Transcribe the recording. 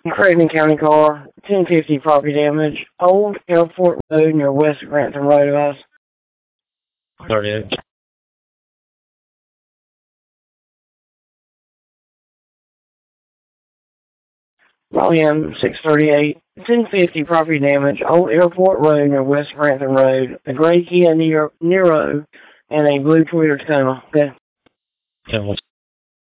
Creighton County car, 1050 property damage, Old Airport Road near West Grantham Road, guys. 38. Volume 638, 1050 property damage, Old Airport Road near West Grantham Road, a gray Kia Nero, and a blue Toyota Tacoma. Okay. Yeah,